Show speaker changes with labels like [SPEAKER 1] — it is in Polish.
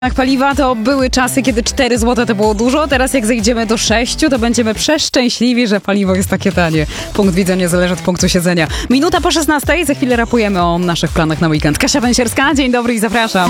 [SPEAKER 1] Paliwa to były czasy, kiedy 4 zł to było dużo, teraz jak zejdziemy do 6, to będziemy przeszczęśliwi, że paliwo jest takie tanie. Punkt widzenia zależy od punktu siedzenia. Minuta po 16, za chwilę rapujemy o naszych planach na weekend. Kasia Węsierska, dzień dobry i zapraszam.